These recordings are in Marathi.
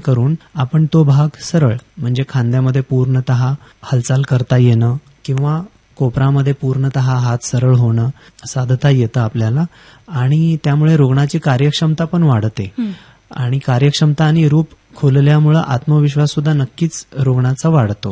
जेणेकरून आपण तो भाग सरळ म्हणजे खांद्यामध्ये पूर्णतः हालचाल करता येणं किंवा कोपरामध्ये पूर्णतः हात सरळ होणं साधता येतं आपल्याला आणि त्यामुळे रुग्णाची कार्यक्षमता पण वाढते आणि कार्यक्षमता आणि रूप खुलल्यामुळे आत्मविश्वास सुद्धा नक्कीच रुग्णाचा वाढतो.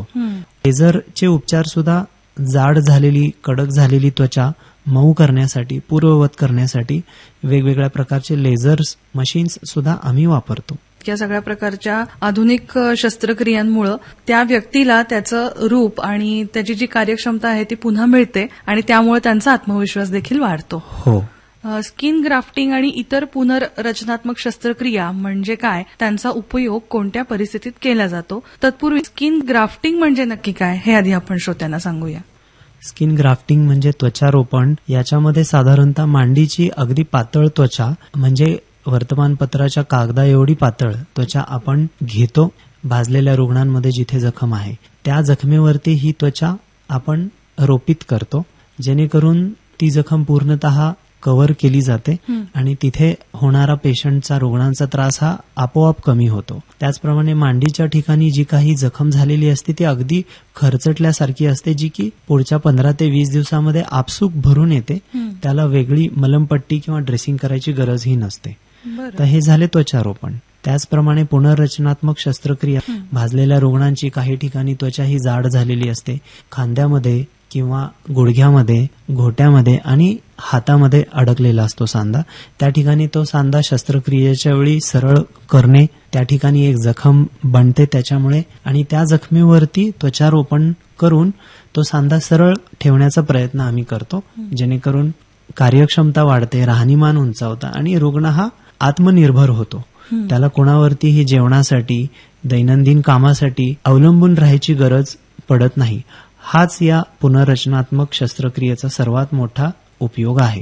लेझरचे उपचार सुद्धा जाड झालेली कडक झालेली त्वचा मऊ करण्यासाठी पूर्ववत करण्यासाठी वेगवेगळ्या प्रकारचे लेझर्स मशीन्स सुद्धा आम्ही वापरतो. या सगळ्या प्रकारच्या आधुनिक शस्त्रक्रियांमुळे त्या व्यक्तीला त्याचं रूप आणि त्याची जी कार्यक्षमता आहे ती पुन्हा मिळते आणि त्यामुळे त्यांचा आत्मविश्वास देखील वाढतो. हो. स्किन ग्राफ्टिंग आणि इतर पुनर्रचनात्मक शस्त्रक्रिया म्हणजे काय, त्यांचा उपयोग कोणत्या परिस्थितीत केला जातो, तत्पूर्वी स्किन ग्राफ्टिंग म्हणजे नक्की काय हे आधी आपण श्रोत्यांना सांगूया. स्किन ग्राफ्टिंग म्हणजे त्वचारोपण. याच्यामध्ये साधारणतः मांडीची अगदी पातळ त्वचा म्हणजे वर्तमानपत्राच्या कागदा एवढी पातळ त्वचा आपण घेतो. भाजलेल्या रुग्णांमध्ये जिथे जखम आहे त्या जखमेवरती ही त्वचा आपण रोपित करतो जेणेकरून ती जखम पूर्णतः कव्हर केली जाते आणि तिथे होणारा पेशंटचा रुग्णांचा त्रास हा आपोआप कमी होतो. त्याचप्रमाणे मांडीच्या ठिकाणी जी काही जखम झालेली असते ती अगदी खरचटल्यासारखी असते जी की पुढच्या 15 ते 20 दिवसामध्ये आपसूक भरून येते. त्याला वेगळी मलमपट्टी किंवा ड्रेसिंग करायची गरजही नसते. तर हे झाले त्वचारोपण. त्याचप्रमाणे पुनर्रचनात्मक शस्त्रक्रिया भाजलेल्या रुग्णांची काही ठिकाणी त्वचा ही जाड झालेली असते. खांद्यामध्ये किंवा गुडघ्यामध्ये घोट्यामध्ये आणि हातामध्ये अडकलेला असतो सांधा. त्या ठिकाणी तो सांधा शस्त्रक्रियेच्या वेळी सरळ करणे, त्या ठिकाणी एक जखम बनते त्याच्यामुळे आणि त्या जखमेवरती त्वचारोपण करून तो सांधा सरळ ठेवण्याचा प्रयत्न आम्ही करतो जेणेकरून कार्यक्षमता वाढते, राहणीमान उंचावता आणि रुग्ण हा आत्मनिर्भर होतो. त्याला कोणावरतीही जेवणासाठी दैनंदिन कामासाठी अवलंबून राहायची गरज पडत नाही. हाच या पुनर्रचनात्मक शस्त्रक्रियेचा सर्वात मोठा उपयोग आहे.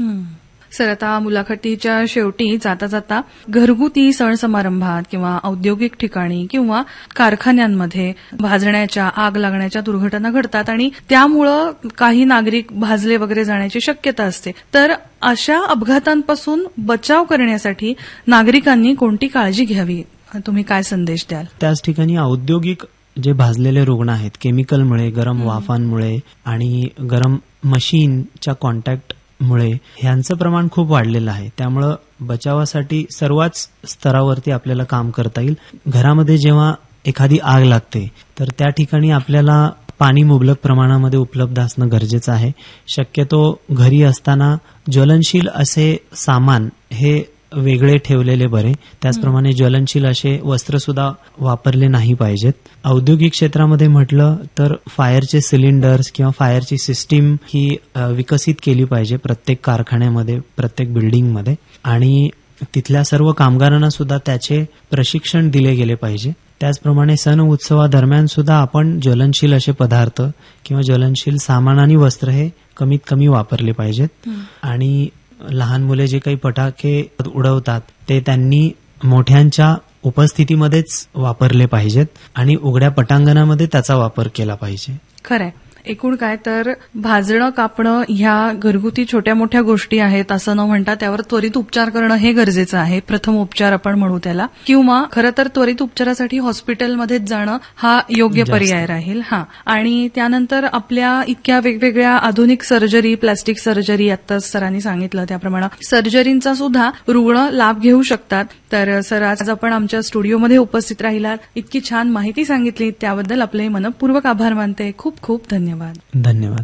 सर, आता मुलाखतीच्या शेवटी जाता जाता घरगुती सण समारंभात किंवा औद्योगिक ठिकाणी किंवा कारखान्यांमध्ये भाजण्याच्या आग लागण्याच्या दुर्घटना घडतात आणि त्यामुळं काही नागरिक भाजले वगैरे जाण्याची शक्यता असते. तर अशा अपघातांपासून बचाव करण्यासाठी नागरिकांनी कोणती काळजी घ्यावी, तुम्ही काय संदेश द्याल? त्याच ठिकाणी औद्योगिक जे भाजलेले रुग्ण आहेत केमिकलमुळे, गरम वाफांमुळे आणि गरम मशीनच्या कॉन्टॅक्टमुळे ह्यांचं प्रमाण खूप वाढलेलं आहे. त्यामुळं बचावासाठी सर्वच स्तरावरती आपल्याला काम करता येईल. घरामध्ये जेव्हा एखादी आग लागते तर त्या ठिकाणी आपल्याला पाणी मुबलक प्रमाणामध्ये उपलब्ध असणं गरजेचं आहे. शक्यतो घरी असताना ज्वलनशील असे सामान हे वेगळे ठेवलेले बरे. त्याचप्रमाणे ज्वलनशील असे वस्त्र सुद्धा वापरले नाही पाहिजेत. औद्योगिक क्षेत्रामध्ये म्हटलं तर फायरचे सिलेंडर्स किंवा फायरची सिस्टीम ही विकसित केली पाहिजे प्रत्येक कारखान्यामध्ये, प्रत्येक बिल्डिंगमध्ये आणि तिथल्या सर्व कामगारांना सुद्धा त्याचे प्रशिक्षण दिले गेले पाहिजे. त्याचप्रमाणे सण उत्सवादरम्यान सुद्धा आपण ज्वलनशील असे पदार्थ किंवा ज्वलनशील सामान आणि वस्त्र हे कमीत कमी वापरले पाहिजेत आणि लहान मुले जे काही फटाके उडवतात ते त्यांनी मोठ्यांच्या उपस्थितीमध्येच वापरले पाहिजेत आणि उघड्या पटांगणामध्ये त्याचा वापर केला पाहिजे. खरंय. एकूण काय तर भाजणं कापणं ह्या घरगुती छोट्या मोठ्या गोष्टी आहेत असं न म्हणता त्यावर त्वरित उपचार करणं हे गरजेचं आहे. प्रथम उपचार आपण म्हणू त्याला, किंवा खरं तर त्वरित उपचारासाठी हॉस्पिटलमध्येच जाणं हा योग्य पर्याय राहील. आणि त्यानंतर आपल्या इतक्या वेगवेगळ्या आधुनिक सर्जरी, प्लास्टिक सर्जरी, आत्ताच सरांनी सांगितलं त्याप्रमाणे सर्जरींचा सुद्धा रुग्ण लाभ घेऊ शकतात. तर सर, आज आपण आमच्या स्टुडिओमध्ये उपस्थित राहिलात, इतकी छान माहिती सांगितली त्याबद्दल आपले मनपूर्वक आभार मानते. खूप खूप धन्यवाद. धन्यवाद.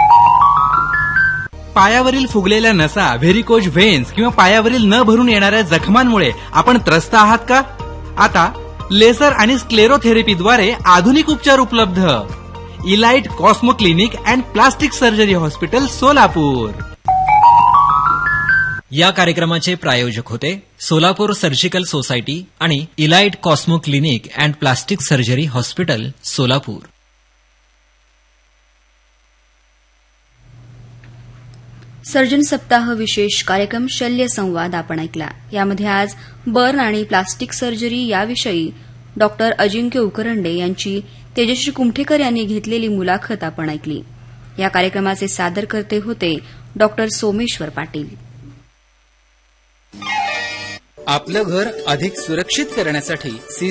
पायावरील फुगलेल्या नसा, व्हेरिकोज व्हेन्स किंवा पायावरील न भरून येणाऱ्या जखमांमुळे आपण त्रस्त आहात का? आता लेसर आणि स्क्लेरोथेरपीद्वारे आधुनिक उपचार उपलब्ध. Elite Cosmo clinic and plastic surgery hospital, Solapur. या कार्यक्रमाचे प्रायोजक होते सोलापूर सर्जिकल सोसायटी आणि elite Cosmo clinic and plastic surgery hospital, Solapur. Surgeon सप्ताह विशेष कार्यक्रम शल्य संवाद आपण ऐकला. यामध्ये आज बर्न आणि प्लास्टिक सर्जरी याविषयी डॉक्टर अजिंक्य उकरंडे यांची तेजश्री कुमठेकर यांनी घेतलेली मुलाखत आपण ऐकली. या कार्यक्रमाचे सादरकर्ते होते डॉक्टर सोमेश्वर पाटील. आपलं घर अधिक सुरक्षित करण्यासाठी